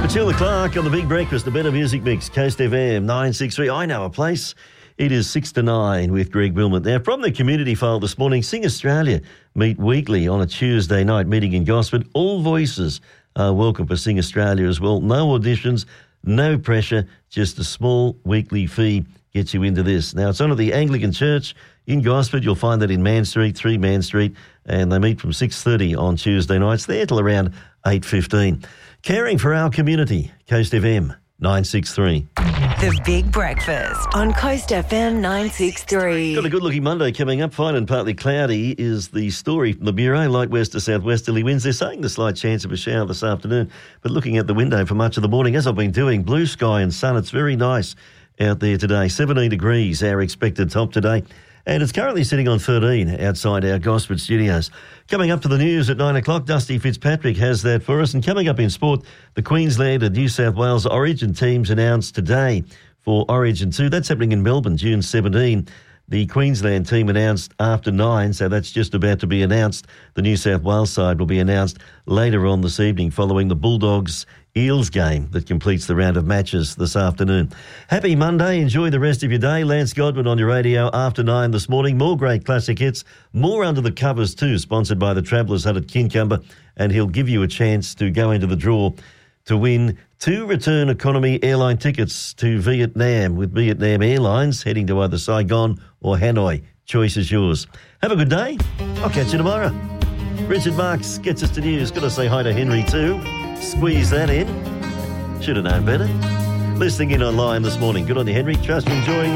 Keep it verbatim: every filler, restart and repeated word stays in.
Matilda Clark on the Big Breakfast, the Better Music Mix, Coast F M nine six three. I know a place. It is six to nine with Greg Wilmot. Now, from the community file this morning, Sing Australia meet weekly on a Tuesday night meeting in Gosford. All voices are welcome for Sing Australia as well. No auditions, no pressure, just a small weekly fee gets you into this. Now, it's on at the Anglican Church in Gosford. You'll find that in Man Street, three Man Street, and they meet from six thirty on Tuesday nights, there till around eight fifteen. Caring for our community, Coast F M nine six three. The Big Breakfast on Coast F M nine six three. Got a good-looking Monday coming up. Fine and partly cloudy is the story from the Bureau. Light west to southwesterly winds. They're saying the slight chance of a shower this afternoon. But looking at the window for much of the morning, as I've been doing, blue sky and sun. It's very nice out there today. seventeen degrees, our expected top today. And it's currently sitting on thirteen outside our Gosford studios. Coming up to the news at nine o'clock, Dusty Fitzpatrick has that for us. And coming up in sport, the Queensland and New South Wales Origin teams announced today for Origin two. That's happening in Melbourne, June seventeenth. The Queensland team announced after nine, so that's just about to be announced. The New South Wales side will be announced later on this evening following the Bulldogs-Eels game that completes the round of matches this afternoon. Happy Monday. Enjoy the rest of your day. Lance Godwin on your radio after nine this morning. More great classic hits, more under the covers too, sponsored by the Travellers Hut at Kincumber, and he'll give you a chance to go into the draw to win two return economy airline tickets to Vietnam with Vietnam Airlines, heading to either Saigon or Hanoi. Choice is yours. Have a good day. I'll catch you tomorrow. Richard Marks gets us to news. Got to say hi to Henry too. Squeeze that in. Should have known better. Listening in online this morning. Good on you, Henry. Trust you enjoying